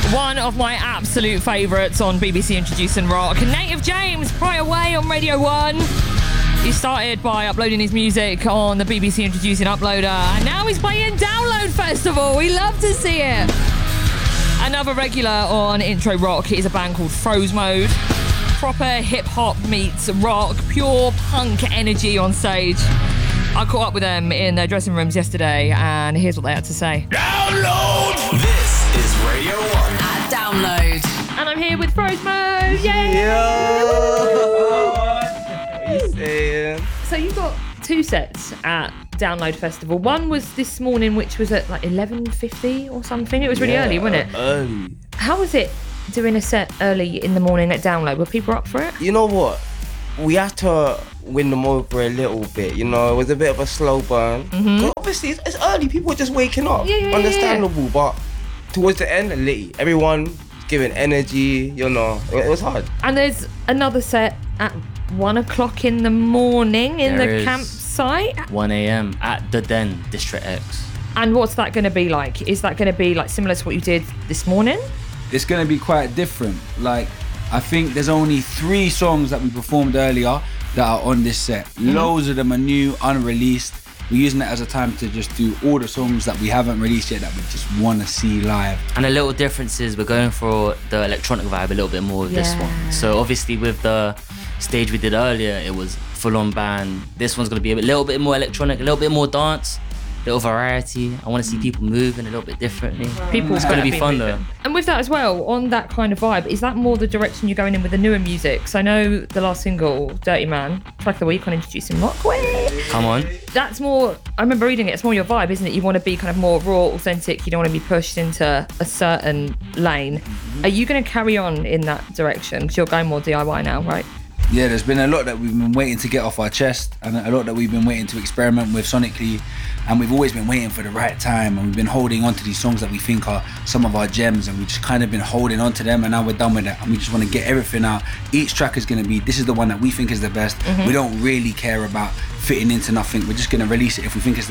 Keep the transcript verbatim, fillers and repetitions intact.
One of my absolute favourites on B B C Introducing Rock. Native James, Pry Away on Radio one. He started by uploading his music on the B B C Introducing Uploader, and now he's playing Download Festival. We love to see it. Another regular on Intro Rock is a band called Froze Mode. Proper hip-hop meets rock, pure punk energy on stage. I caught up with them in their dressing rooms yesterday, and here's what they had to say. Download! This is Radio one. At Download. And I'm here with Froze Mode. Yay! Yo! What are you saying? So you got two sets at Download Festival. One was this morning, which was at like eleven fifty or something. It was really Yeah, early, wasn't it? Early. How was it doing a set early in the morning at Download? Were people up for it? You know what? We had to win them over a little bit, you know. It was a bit of a slow burn. Mm-hmm. 'Cause obviously, it's, it's early. People are just waking up. Yeah, yeah, Understandable, yeah. But towards the end, litty. Everyone was giving energy, you know. It, it was hard. And there's another set at one o'clock in the morning in There the is. campsite. one a.m. at the Den, District X. And what's that going to be like? Is that going to be like similar to what you did this morning? It's going to be quite different. Like, I think there's only three songs that we performed earlier that are on this set. Mm-hmm. Loads of them are new, unreleased. We're using it as a time to just do all the songs that we haven't released yet that we just want to see live. And the little difference is we're going for the electronic vibe a little bit more with this Yeah. one. So obviously with the stage we did earlier, it was full-on band. This one's going to be a little bit more electronic, a little bit more dance, a little variety. I want to see people moving a little bit differently. People It's going to be fun though. And with that as well, on that kind of vibe, is that more the direction you're going in with the newer music? So I know the last single, Dirty Man, track of the week on Introducing Rock. Come on. That's more, I remember reading it, it's more your vibe, isn't it? You want to be kind of more raw, authentic. You don't want to be pushed into a certain lane. Are you going to carry on in that direction? Because you're going more D I Y now, right? Yeah, there's been a lot that we've been waiting to get off our chest and a lot that we've been waiting to experiment with sonically, and we've always been waiting for the right time, and we've been holding on to these songs that we think are some of our gems, and we've just kind of been holding on to them, and now we're done with it and we just want to get everything out. Each track is going to be, this is the one that we think is the best. Mm-hmm. We don't really care about fitting into nothing. We're just going to release it if we think it's the